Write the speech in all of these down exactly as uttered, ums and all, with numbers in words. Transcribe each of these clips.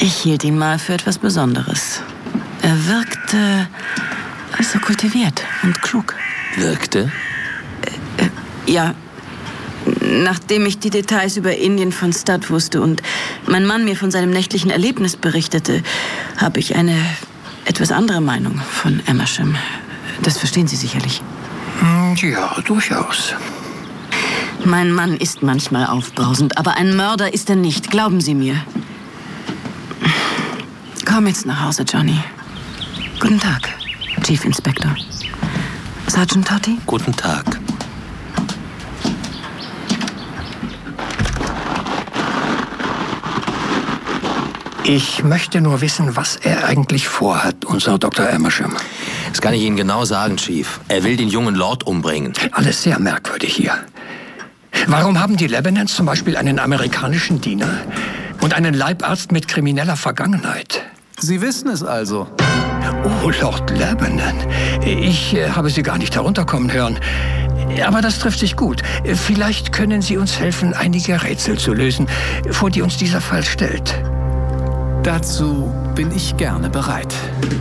Ich hielt ihn mal für etwas Besonderes. Er wirkte so kultiviert und klug. Wirkte? Äh, äh, ja. Nachdem ich die Details über Indien von Stud wusste und mein Mann mir von seinem nächtlichen Erlebnis berichtete, habe ich eine etwas andere Meinung von Amersham. Das verstehen Sie sicherlich. Ja, durchaus. Mein Mann ist manchmal aufbrausend, aber ein Mörder ist er nicht, glauben Sie mir. Komm jetzt nach Hause, Johnny. Guten Tag, Chief Inspector. Sergeant Totti? Guten Tag. Ich möchte nur wissen, was er eigentlich vorhat, unser Doktor Amersham. Das kann ich Ihnen genau sagen, Chief. Er will den jungen Lord umbringen. Alles sehr merkwürdig hier. Warum haben die Lebanons zum Beispiel einen amerikanischen Diener und einen Leibarzt mit krimineller Vergangenheit? Sie wissen es also. Oh, Lord Lebanon. Ich äh, habe Sie gar nicht herunterkommen hören. Aber das trifft sich gut. Vielleicht können Sie uns helfen, einige Rätsel zu lösen, vor die uns dieser Fall stellt. Dazu bin ich gerne bereit.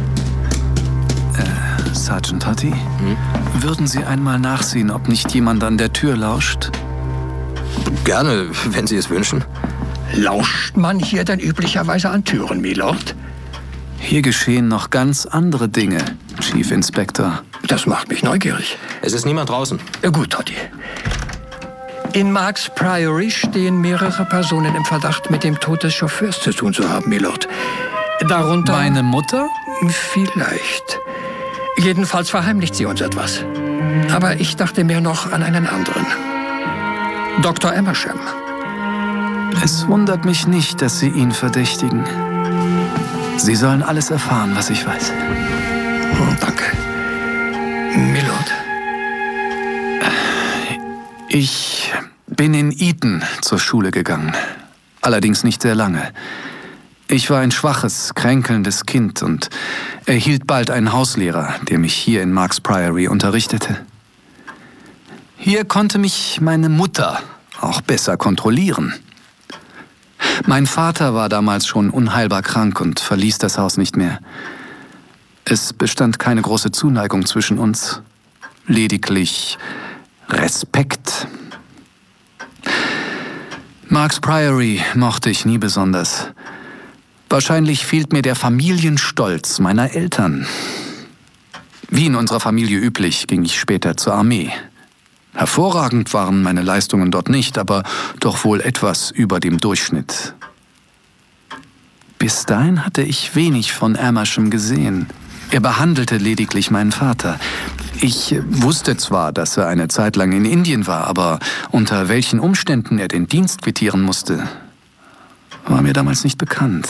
Äh, Sergeant Totti, hm? Würden Sie einmal nachsehen, ob nicht jemand an der Tür lauscht? Gerne, wenn Sie es wünschen. Lauscht man hier denn üblicherweise an Türen, Milord? Hier geschehen noch ganz andere Dinge, Chief Inspector. Das macht mich neugierig. Es ist niemand draußen. Gut, Totti. In Marks Priory stehen mehrere Personen im Verdacht, mit dem Tod des Chauffeurs zu tun zu haben, Milord. Darunter... Meine Mutter? Vielleicht. Jedenfalls verheimlicht sie uns etwas. Aber ich dachte mir noch an einen anderen. Doktor Amersham. Es wundert mich nicht, dass Sie ihn verdächtigen. Sie sollen alles erfahren, was ich weiß. Oh, danke. Milord. Ich bin in Eton zur Schule gegangen. Allerdings nicht sehr lange. Ich war ein schwaches, kränkelndes Kind und erhielt bald einen Hauslehrer, der mich hier in Marks Priory unterrichtete. Hier konnte mich meine Mutter auch besser kontrollieren. Mein Vater war damals schon unheilbar krank und verließ das Haus nicht mehr. Es bestand keine große Zuneigung zwischen uns, lediglich Respekt. Marks Priory mochte ich nie besonders. Wahrscheinlich fehlt mir der Familienstolz meiner Eltern. Wie in unserer Familie üblich, ging ich später zur Armee. Hervorragend waren meine Leistungen dort nicht, aber doch wohl etwas über dem Durchschnitt. Bis dahin hatte ich wenig von Amersham gesehen. Er behandelte lediglich meinen Vater. Ich wusste zwar, dass er eine Zeit lang in Indien war, aber unter welchen Umständen er den Dienst quittieren musste, war mir damals nicht bekannt.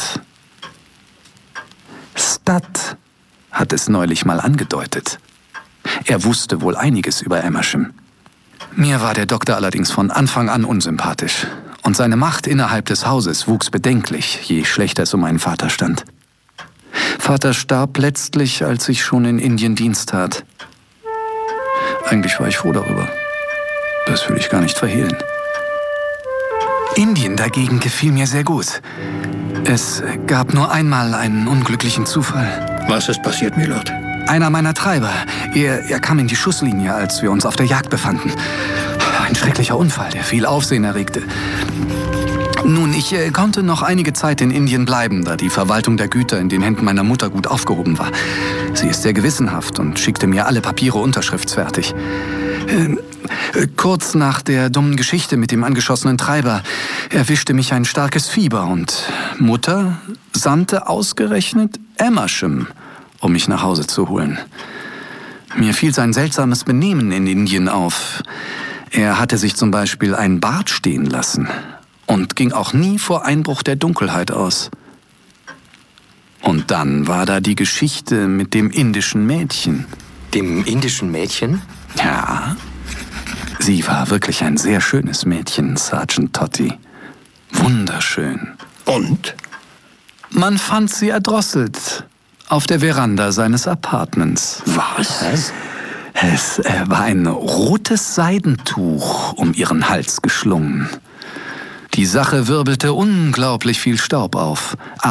Stud hat es neulich mal angedeutet. Er wusste wohl einiges über Amersham. Mir war der Doktor allerdings von Anfang an unsympathisch. Und seine Macht innerhalb des Hauses wuchs bedenklich, je schlechter es um meinen Vater stand. Vater starb letztlich, als ich schon in Indien Dienst tat. Eigentlich war ich froh darüber. Das will ich gar nicht verhehlen. Indien dagegen gefiel mir sehr gut. Es gab nur einmal einen unglücklichen Zufall. Was ist passiert, Milord? Einer meiner Treiber. Er, er kam in die Schusslinie, als wir uns auf der Jagd befanden. Ein schrecklicher Unfall, der viel Aufsehen erregte. Nun, ich äh, konnte noch einige Zeit in Indien bleiben, da die Verwaltung der Güter in den Händen meiner Mutter gut aufgehoben war. Sie ist sehr gewissenhaft und schickte mir alle Papiere unterschriftsfertig. Äh, äh, kurz nach der dummen Geschichte mit dem angeschossenen Treiber erwischte mich ein starkes Fieber und Mutter sandte ausgerechnet Amersham, um mich nach Hause zu holen. Mir fiel sein seltsames Benehmen in Indien auf. Er hatte sich zum Beispiel einen Bart stehen lassen und ging auch nie vor Einbruch der Dunkelheit aus. Und dann war da die Geschichte mit dem indischen Mädchen. Dem indischen Mädchen? Ja, sie war wirklich ein sehr schönes Mädchen, Sergeant Totti. Wunderschön. Und? Man fand sie erdrosselt auf der Veranda seines Apartments. Was? Es äh, war ein rotes Seidentuch um ihren Hals geschlungen. Die Sache wirbelte unglaublich viel Staub auf.